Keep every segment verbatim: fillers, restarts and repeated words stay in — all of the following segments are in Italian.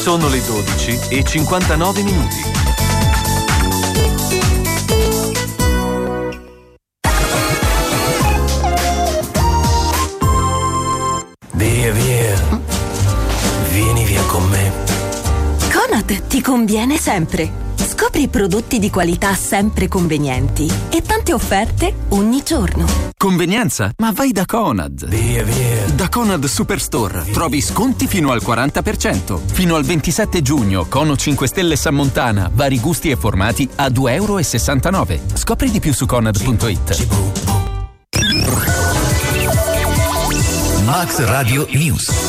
Sono le dodici e cinquantanove minuti. Via, via. Vieni via con me. Conad ti conviene sempre. Scopri prodotti di qualità sempre convenienti e tante offerte ogni giorno. Convenienza? Ma vai da Conad. Via, via. Da Conad Superstore trovi sconti fino al quaranta per cento. Fino al ventisette giugno, Cono cinque Stelle San Montana, vari gusti e formati a due e sessantanove euro. Scopri di più su conad punto it. Max Radio News.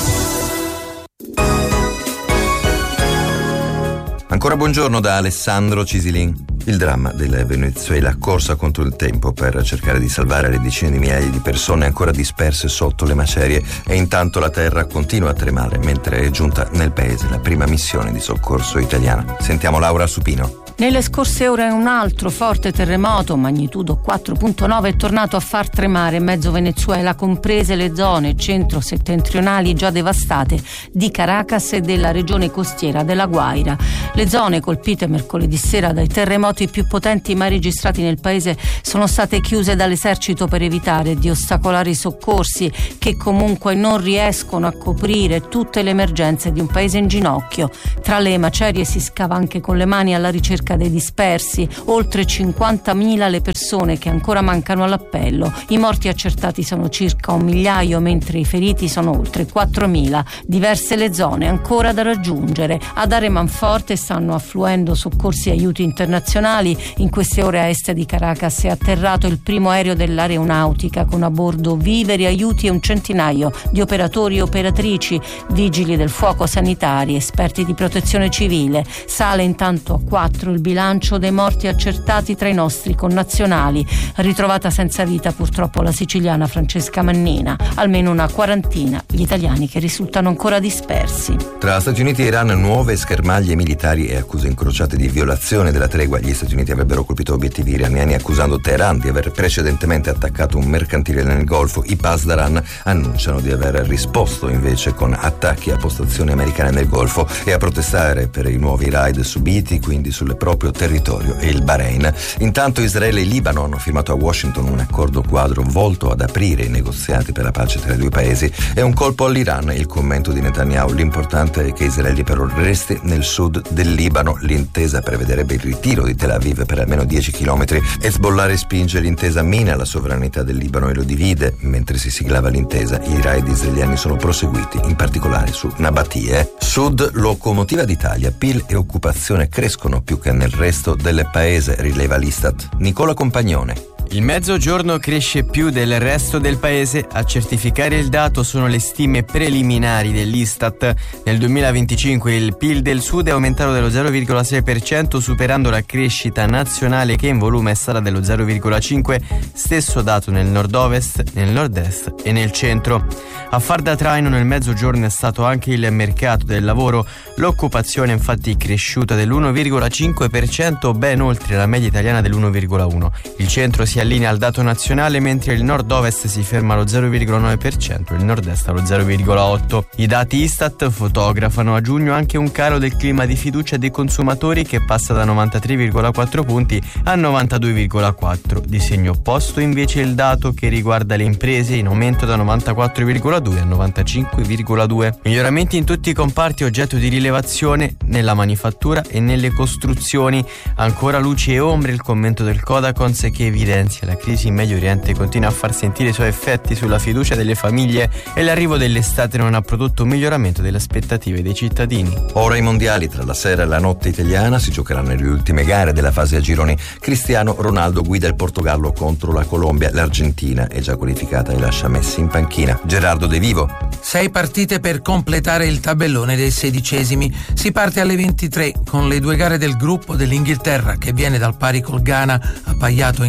Ancora buongiorno da Alessandro Cisilin. Il dramma del Venezuela, corsa contro il tempo per cercare di salvare le decine di migliaia di persone ancora disperse sotto le macerie, e intanto la terra continua a tremare mentre è giunta nel paese la prima missione di soccorso italiana. Sentiamo Laura Supino. Nelle scorse ore un altro forte terremoto, magnitudo quattro virgola nove, è tornato a far tremare mezzo Venezuela, comprese le zone centro-settentrionali già devastate di Caracas e della regione costiera della Guaira. Le zone colpite mercoledì sera dai terremoti più potenti mai registrati nel paese sono state chiuse dall'esercito per evitare di ostacolare i soccorsi, che comunque non riescono a coprire tutte le emergenze di un paese in ginocchio. Tra le macerie si scava anche con le mani alla ricerca dei dispersi, oltre cinquantamila le persone che ancora mancano all'appello. I morti accertati sono circa un migliaio, mentre i feriti sono oltre quattromila. Diverse le zone ancora da raggiungere. Ad Aremanforte stanno affluendo soccorsi e aiuti internazionali. In queste ore a est di Caracas è atterrato il primo aereo dell'aeronautica con a bordo viveri, aiuti e un centinaio di operatori e operatrici, vigili del fuoco, sanitari, esperti di protezione civile. Sale intanto a quattro il bilancio dei morti accertati tra i nostri connazionali. Ritrovata senza vita purtroppo la siciliana Francesca Mannina. Almeno una quarantina gli italiani che risultano ancora dispersi. Tra Stati Uniti e Iran nuove schermaglie militari e accuse incrociate di violazione della tregua. Gli Stati Uniti avrebbero colpito obiettivi iraniani accusando Teheran di aver precedentemente attaccato un mercantile nel Golfo. I Pasdaran annunciano di aver risposto invece con attacchi a postazioni americane nel Golfo e a protestare per i nuovi raid subiti quindi sul proprio territorio e il Bahrain. Intanto Israele e Libano hanno firmato a Washington un accordo quadro volto ad aprire i negoziati per la pace tra i due paesi. È un colpo all'Iran, il commento di Netanyahu. L'importante è che Israele però resti nel sud del Libano. L'intesa prevederebbe il ritiro di Tel Aviv per almeno dieci chilometri. Hezbollah respinge l'intesa, mina la sovranità del Libano e lo divide. Mentre si siglava l'intesa, i raid israeliani sono proseguiti, in particolare su Nabatie. Sud, locomotiva d'Italia, P I L e occupazione crescono più che nel resto del paese, rileva l'Istat. Nicola Compagnone. Il Mezzogiorno cresce più del resto del paese. A certificare il dato sono le stime preliminari dell'Istat. Nel duemilaventicinque il P I L del Sud è aumentato dello zero virgola sei per cento, superando la crescita nazionale che in volume è stata dello zero virgola cinque per cento, stesso dato nel nord-ovest, nel nord-est e nel centro. A far da traino nel Mezzogiorno è stato anche il mercato del lavoro. L'occupazione è infatti cresciuta dell'uno virgola cinque per cento, ben oltre la media italiana dell'uno virgola uno per cento. Il centro si allinea al dato nazionale, mentre il nord-ovest si ferma allo zero virgola nove per cento e il nord-est allo zero virgola otto per cento. I dati Istat fotografano a giugno anche un calo del clima di fiducia dei consumatori che passa da novantatré virgola quattro punti a novantadue virgola quattro. Di segno opposto invece il dato che riguarda le imprese, in aumento da novantaquattro virgola due a novantacinque virgola due. Miglioramenti in tutti i comparti oggetto di rilevazione, nella manifattura e nelle costruzioni. Ancora luci e ombre il commento del Codacons, che evidenzia la crisi in Medio Oriente continua a far sentire i suoi effetti sulla fiducia delle famiglie e l'arrivo dell'estate non ha prodotto un miglioramento delle aspettative dei cittadini. Ora i mondiali, tra la sera e la notte italiana si giocheranno le ultime gare della fase a gironi. Cristiano Ronaldo guida il Portogallo contro la Colombia. L'Argentina è già qualificata e lascia Messi in panchina. Gerardo De Vivo. Sei partite per completare il tabellone dei sedicesimi. Si parte alle ventitré con le due gare del gruppo dell'Inghilterra, che viene dal pari col Ghana appaiato in classifica,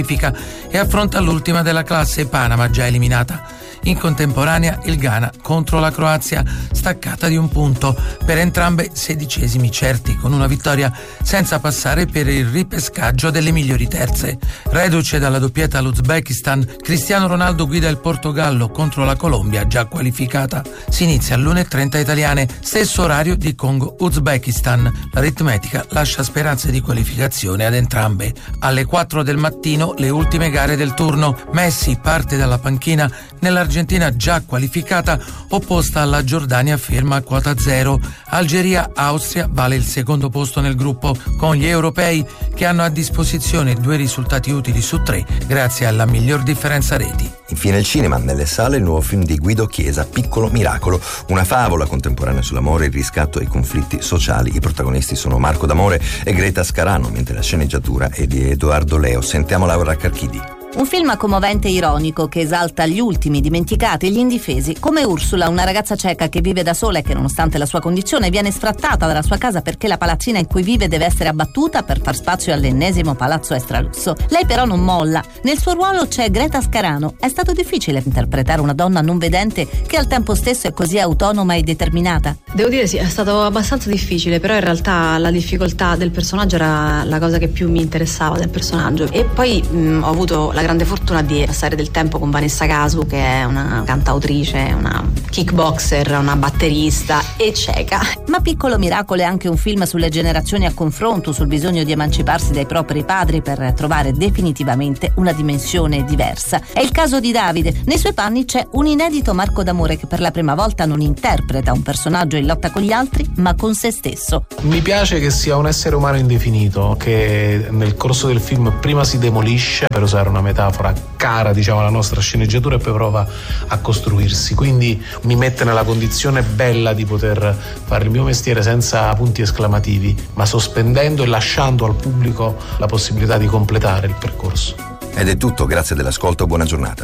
classifica e affronta l'ultima della classe, Panama, già eliminata. In contemporanea il Ghana contro la Croazia, staccata di un punto, per entrambe sedicesimi certi, con una vittoria senza passare per il ripescaggio delle migliori terze. Reduce dalla doppietta all'Uzbekistan, Cristiano Ronaldo guida il Portogallo contro la Colombia, già qualificata. Si inizia all'una e trenta italiane, stesso orario di Congo-Uzbekistan. L'aritmetica lascia speranze di qualificazione ad entrambe. Alle quattro del mattino le ultime gare del turno. Messi parte dalla panchina nell'Argentina già qualificata, opposta alla Giordania ferma a quota zero. Algeria-Austria vale il secondo posto nel gruppo, con gli europei che hanno a disposizione due risultati utili su tre grazie alla miglior differenza reti. Infine il cinema, nelle sale il nuovo film di Guido Chiesa, Piccolo Miracolo, una favola contemporanea sull'amore, il riscatto e i conflitti sociali. I protagonisti sono Marco D'Amore e Greta Scarano, mentre la sceneggiatura è di Edoardo Leo. Sentiamo Laura Carchidi. Un film commovente e ironico che esalta gli ultimi, dimenticati e gli indifesi, come Ursula, una ragazza ceca che vive da sola e che nonostante la sua condizione viene sfrattata dalla sua casa perché la palazzina in cui vive deve essere abbattuta per far spazio all'ennesimo palazzo extralusso. Lei però non molla. Nel suo ruolo c'è Greta Scarano. È stato difficile interpretare una donna non vedente che al tempo stesso è così autonoma e determinata? Devo dire sì, è stato abbastanza difficile, però in realtà la difficoltà del personaggio era la cosa che più mi interessava del personaggio. E poi mh, ho avuto la grande fortuna di passare del tempo con Vanessa Casu, che è una cantautrice, una kickboxer, una batterista e cieca. Ma Piccolo Miracolo è anche un film sulle generazioni a confronto, sul bisogno di emanciparsi dai propri padri per trovare definitivamente una dimensione diversa. È il caso di Davide. Nei suoi panni c'è un inedito Marco D'Amore che per la prima volta non interpreta un personaggio in lotta con gli altri, ma con se stesso. Mi piace che sia un essere umano indefinito, che nel corso del film prima si demolisce, per usare una metafora cara diciamo alla nostra sceneggiatura, e poi prova a costruirsi, quindi mi mette nella condizione bella di poter fare il mio mestiere senza punti esclamativi, ma sospendendo e lasciando al pubblico la possibilità di completare il percorso. Ed è tutto, grazie dell'ascolto, buona giornata.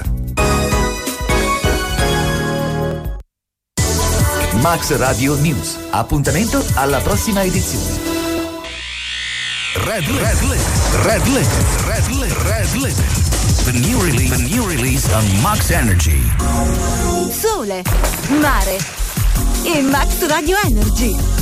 Max Radio News. Appuntamento alla prossima edizione. Red Red Red Red Red Red Red The new release, the new release on Max Energy. Sole, mare e Max Radio Energy.